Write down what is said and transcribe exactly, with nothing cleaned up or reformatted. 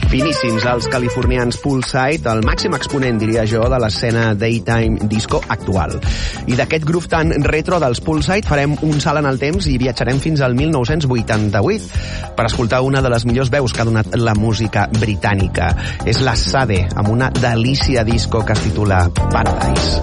Finíssims els californians Poolside, el màxim exponent, diria jo, de l'escena daytime disco actual. I d'aquest grup tan retro dels Poolside farem un salt en el temps i viatjarem fins al mil nou-cents vuitanta-vuit per escoltar una de les millors veus que ha donat la música britànica. És la Sade, amb una delícia disco que es titula Paradise.